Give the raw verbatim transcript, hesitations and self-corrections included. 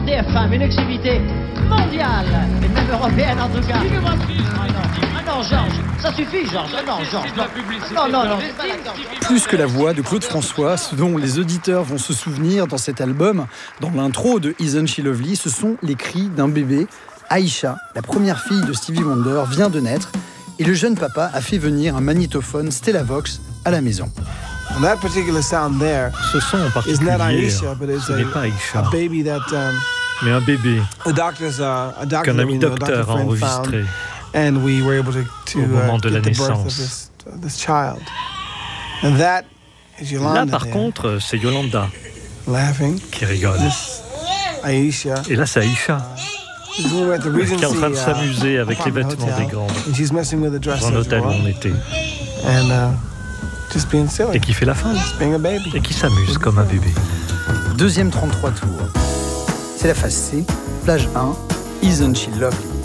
T F un, une activité mondiale, et même européenne en tout cas. Ah non, ah non, Georges, ça suffit, Georges. Ah non, Georges. Non, non, non, c'est pas d'accord. Plus que la voix de Claude François, ce dont les auditeurs vont se souvenir dans cet album, dans l'intro de Isn't She Lovely, ce sont les cris d'un bébé. Aïcha, la première fille de Stevie Wonder, vient de naître et le jeune papa a fait venir un magnétophone Stellavox à la maison. That particular sound there Ce son en is particulier, not Aisha, but it's ce n'est pas a, Aïcha, a baby that um, mais un bébé a doctor's uh, a doctor qu'un that ami we know, a docteur a doctor friend enregistré. found, and we were able to, to Au moment uh, de la get the birth of naissance. this, uh, this child. And that is Yolanda Là, par there, contre, c'est Yolanda laughing. qui rigole. This Aisha Et là, c'est Aïcha is when we're at the qui est en train de Regency, uh, s'amuser avec les apartment vêtements hotel, des grandes and she's messing with the dans dresser un hôtel où drawer on était. and uh, just being silly, Et qui fait la femme. just being a baby. Et qui s'amuse comme un bébé. Deuxième trente-trois tours. C'est la phase C, plage un, Isn't She Lovely.